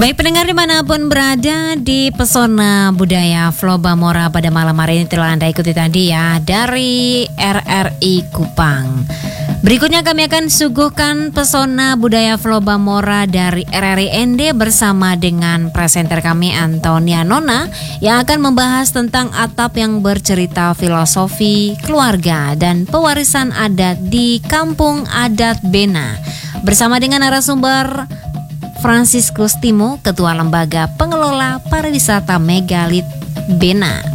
Baik pendengar dimanapun berada di Pesona Budaya Flobamora pada malam hari ini telah Anda ikuti tadi ya dari RRI Kupang. Berikutnya kami akan suguhkan Pesona Budaya Flobamora dari RRI ND bersama dengan presenter kami Antonia Nona yang akan membahas tentang atap yang bercerita filosofi, keluarga dan pewarisan adat di Kampung Adat Bena. Bersama dengan narasumber Franciscus Timo, Ketua Lembaga Pengelola Pariwisata Megalit Bena.